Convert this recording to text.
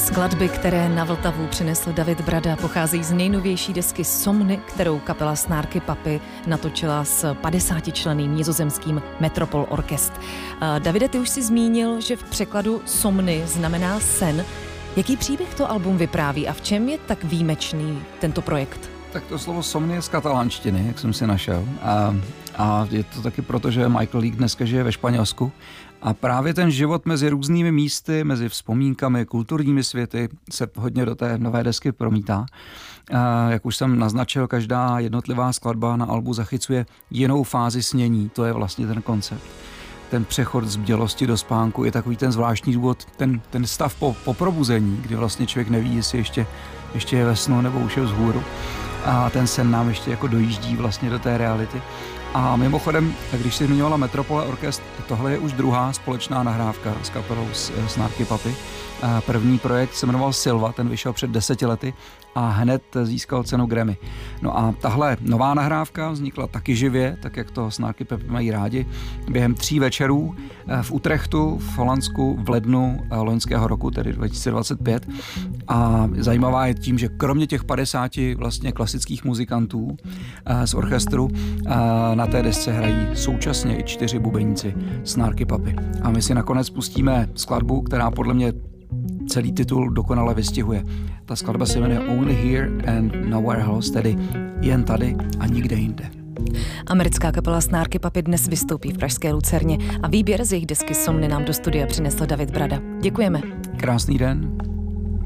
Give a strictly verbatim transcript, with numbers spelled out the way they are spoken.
Skladby, které na Vltavu přinesl David Brada, pocházejí z nejnovější desky Somny, kterou kapela Snarky Puppy natočila s padesátičlenným nizozemským Metropol Orkest. Davide, ty už si zmínil, že v překladu Somny znamená sen. Jaký příběh to album vypráví a v čem je tak výjimečný tento projekt? Tak to slovo somny je z katalánštiny, jak jsem si našel. A, a je to taky proto, že Michael League dneska žije ve Španělsku. A právě ten život mezi různými místy, mezi vzpomínkami, kulturními světy se hodně do té nové desky promítá. A jak už jsem naznačil, každá jednotlivá skladba na albu zachycuje jinou fázi snění. To je vlastně ten koncept. Ten přechod z bdělosti do spánku je takový ten zvláštní důvod, ten, ten stav po, po probuzení, kdy vlastně člověk neví, jestli ještě, ještě je ve snu nebo už je vzhůru. A ten sen nám ještě jako dojíždí vlastně do té reality. A mimochodem, když jsi zmiňovala Metropole Orkest, tohle je už druhá společná nahrávka s kapelou Snarky Puppy. První projekt se jmenoval Silva, ten vyšel před deseti lety a hned získal cenu Grammy. No a tahle nová nahrávka vznikla taky živě, tak jak to Snarky Puppy mají rádi, během tří večerů v Utrechtu, v Holandsku v lednu loňského roku, tedy dva tisíce dvacet pět. A zajímavá je tím, že kromě těch padesáti vlastně klasických muzikantů z orchestru na té desce hrají současně i čtyři bubeníci Snarky Puppy. A my si nakonec pustíme skladbu, která podle mě celý titul dokonale vystihuje. Ta skladba se jmenuje Only Here and Nowhere Else, tedy jen tady a nikde jinde. Americká kapela Snarky Puppy dnes vystoupí v pražské Lucerně a výběr z jejich desky Somny nám do studia přinesl David Brada. Děkujeme. Krásný den.